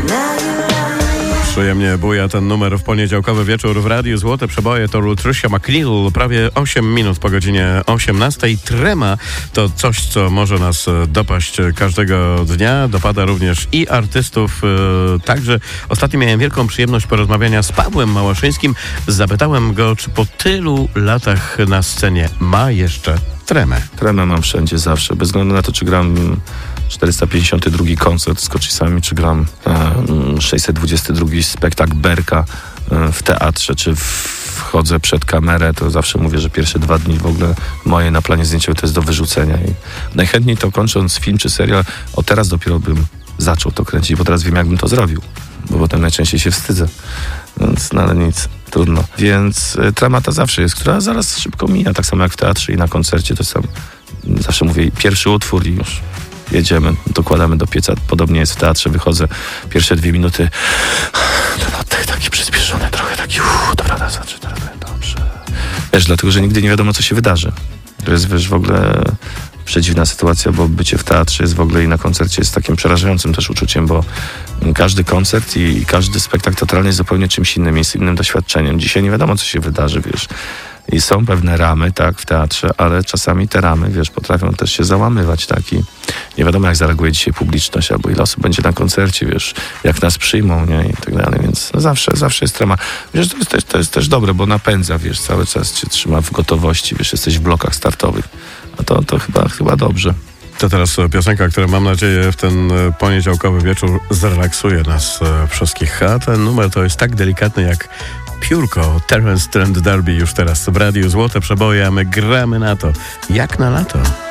Przyjemnie buja ten numer w poniedziałkowy wieczór w Radiu Złote Przeboje. To Lutricia McNeil, prawie 8 minut po godzinie 18. Trema to coś, co może nas dopaść każdego dnia. Dopada również i artystów. Także ostatnio miałem wielką przyjemność porozmawiania z Pawłem Małaszyńskim. Zapytałem go, czy po tylu latach na scenie ma jeszcze tremę. Tremę mam wszędzie, zawsze. Bez względu na to, czy gram 452 koncert z Koczysami, czy gram 622 spektakl Berka w teatrze, czy wchodzę przed kamerę, to zawsze mówię, że pierwsze 2 dni w ogóle moje na planie zdjęciowym to jest do wyrzucenia. I najchętniej to kończąc film czy serial, teraz dopiero bym zaczął to kręcić, bo teraz wiem, jakbym to zrobił. Bo potem najczęściej się wstydzę. Więc, no ale nic, trudno. Więc trema ta zawsze jest, która zaraz szybko mija, tak samo jak w teatrze i na koncercie. To sam zawsze mówię, pierwszy utwór i już jedziemy, dokładamy do pieca. Podobnie jest w teatrze, wychodzę, pierwsze 2 minuty, ten oddech taki przyspieszony, trochę taki, dobra, teraz dobrze. Wiesz, dlatego, że nigdy nie wiadomo, co się wydarzy. To jest, wiesz, w ogóle przedziwna sytuacja, bo bycie w teatrze jest w ogóle i na koncercie jest takim przerażającym też uczuciem, bo każdy koncert i każdy spektakl teatralny jest zupełnie czymś innym, jest innym doświadczeniem. Dzisiaj nie wiadomo, co się wydarzy, wiesz. I są pewne ramy, tak, w teatrze, ale czasami te ramy, wiesz, potrafią też się załamywać, tak, i nie wiadomo, jak zareaguje dzisiaj publiczność, albo ile osób będzie na koncercie, wiesz, jak nas przyjmą, nie, i tak dalej, więc no zawsze jest trema. Wiesz, to jest też dobre, bo napędza, wiesz, cały czas cię trzyma w gotowości, wiesz, jesteś w blokach startowych, a to chyba dobrze. To teraz piosenka, która mam nadzieję w ten poniedziałkowy wieczór zrelaksuje nas wszystkich. A ten numer to jest tak delikatny jak piórko. Terence Trent D'Arby już teraz w Radiu Złote Przeboje, a my gramy na to jak na lato.